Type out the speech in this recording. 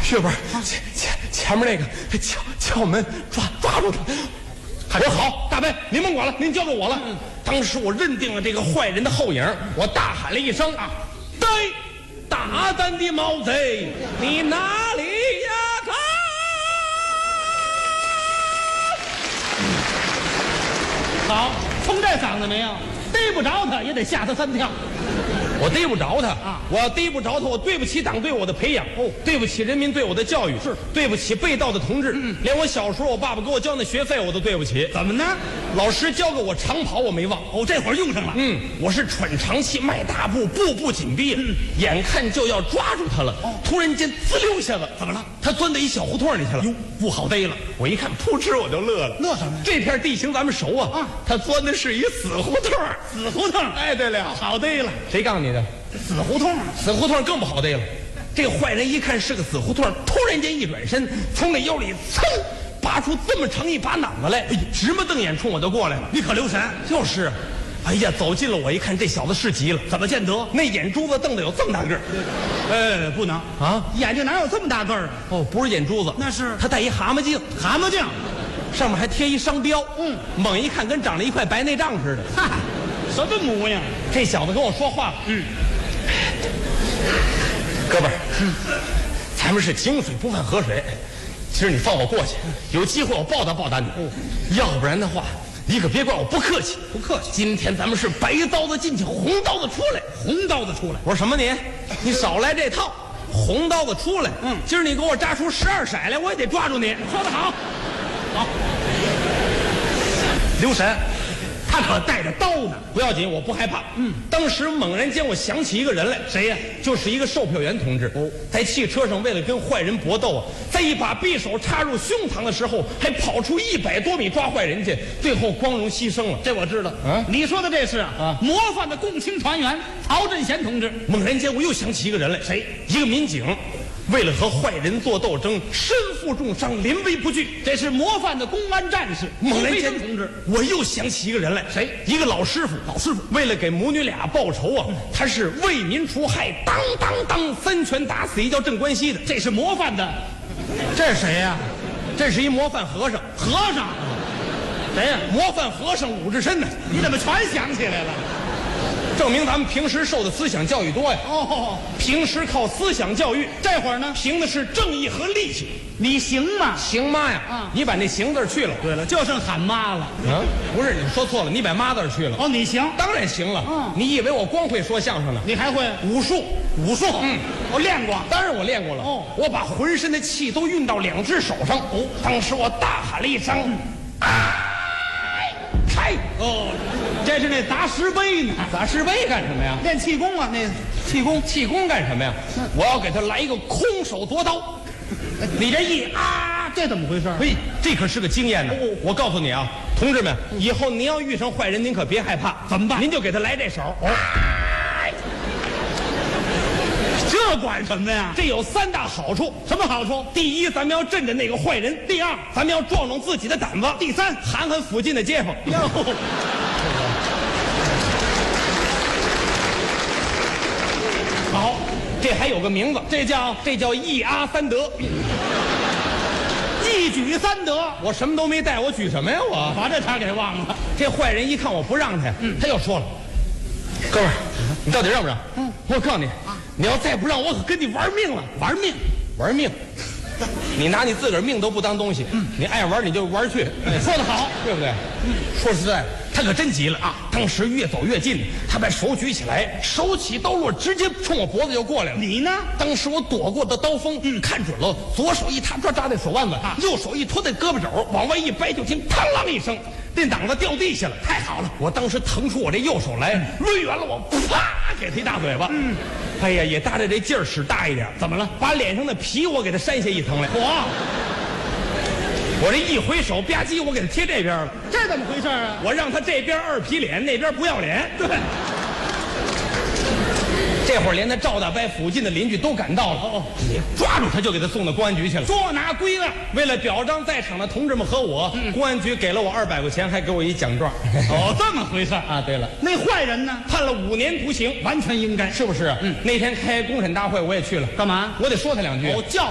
血本前面那个敲门抓住他。我说好，大伯您甭管了，您交给我了。当时我认定了这个坏人的后影，我大喊了一声啊，对，大胆的毛贼，你哪里呀？ 好，冲这嗓子没有？逮不着他也得吓他3跳。 我逮不着他啊！ 我要逮不着他，我对不起党对我的培养，对不起人民对我的教育， 是对不起被盗的同志。连我小时候我爸爸给我交那学费我都对不起。 怎么呢？ 老师教给我长跑我没忘。 这会儿用上了。 我是喘长气迈大步，步步紧逼，眼看就要抓住他了。突然间滋溜一下子， 怎么了？ 他钻到一小胡同里去了。 哟，不好逮了。 我一看，扑哧我就乐了。 乐什么呀？ 这片地形咱们熟啊。他钻的是一死胡同。 死胡同。 哎，对了， 好逮了。 谁告诉你的？ 死胡同。 死胡同更不好逮了。这个坏人一看是个死胡同，突然间一转身，从那腰里噌拔出这么长一把脑子来，直目瞪眼冲我就过来了。 你可留神。 就是，哎呀，走近了我一看，这小子是急了。 怎么见得？ 那眼珠子瞪得有这么大个儿。 不能啊， 眼睛哪有这么大个儿？ 哦，不是眼珠子， 那是他戴一蛤蟆镜， 蛤蟆镜， 上面还贴一商标。猛一看跟长了一块白内障似的。 哈，什么模样？ 这小子跟我说话了。哥们儿，咱们是井水不犯河水。今儿你放我过去，有机会我报答你。要不然的话，你可别怪我不客气。 不客气。 今天咱们是白刀子进去，红刀子出来。 红刀子出来。 我说什么你？你少来这套。红刀子出来。今儿你给我扎出12色来，我也得抓住你。 说得好。好。留神。他可带着刀呢。 不要紧，我不害怕。当时猛然间我想起一个人来。 谁呀？ 就是一个售票员同志。在汽车上为了跟坏人搏斗啊，在一把匕首插入胸膛的时候，还跑出100多米抓坏人去，最后光荣牺牲了。 这我知道。你说的这是模范的共青团员曹振贤同志。 猛然间我又想起一个人来。 谁？ 一个民警。为了和坏人做斗争，身负重伤，临危不惧。 这是模范的公安战士猛然间， 同志。 我又想起一个人来。 谁？ 一个老师傅。 老师傅为了给母女俩报仇啊，他是为民除害，当3拳打死一叫镇关西的。 这是模范的。 这是谁呀？这是一模范和尚。 和尚？ 谁呀？模范和尚鲁智深呢？ 你怎么全想起来了？ 证明咱们平时受的思想教育多呀。平时靠思想教育， 这会儿呢， 凭的是正义和力气。 你行吗？ 行妈呀！你把那行字去了。 对了，就剩喊妈了。 不是，你说错了，你把妈字去了。 你行， 当然行了。你以为我光会说相声呢？ 你还会武术？ 武术？我练过。 当然我练过了。我把浑身的气都运到2只手上。当时我大喊了一声：“开！” 这是那砸石碑呢。 砸石碑干什么呀？ 练气功啊，那气功干什么呀？我要给他来一个空手夺刀。你这这怎么回事？ 嘿，这可是个经验呢。我告诉你啊，同志们，以后您要遇上坏人，您可别害怕。 怎么办？ 您就给他来这手。 这管什么呀？ 这有3大好处。 什么好处？ 第一，咱们要镇着那个坏人；第二，咱们要壮壮自己的胆子； 第三， 喊喊附近的街坊。好，这还有个名字，这叫一阿三得， 一举3得。 我什么都没带，我举什么呀？我把这茬给忘了。 这坏人一看我不让他呀，他又说了：“哥们儿，你到底让不让？”我告诉你，你要再不让，我可跟你玩命了。玩命！你拿你自个儿命都不当东西，你爱玩你就玩去。 说得好， 对不对？说实在，他可真急了啊！当时越走越近，他把手举起来，手起刀落，直接冲我脖子就过来了。 你呢？ 当时我躲过的刀锋，看准了，左手一踏抓在手腕子，右手一托在胳膊肘，往外一掰，就听嘡啷一声，那挡子掉地下了。太好了！我当时腾出我这右手来，抡圆了，我啪给他一大嘴巴。哎呀，也搭着这劲儿使大一点。怎么了？把脸上的皮我给他扇下一层来。我这一回手，吧唧，我给他贴这边了。 这怎么回事啊？ 我让他这边2皮脸，那边不要脸。 对。 这会儿连他赵大伯附近的邻居都赶到了。你抓住他就给他送到公安局去了， 捉拿归案。 为了表彰在场的同志们和我，公安局给了我200块钱，还给我一奖状。 这么回事啊？对了， 那坏人呢？ 判了5年徒刑， 完全应该， 是不是？那天开公审大会我也去了， 干嘛？ 我得说他2句。 叫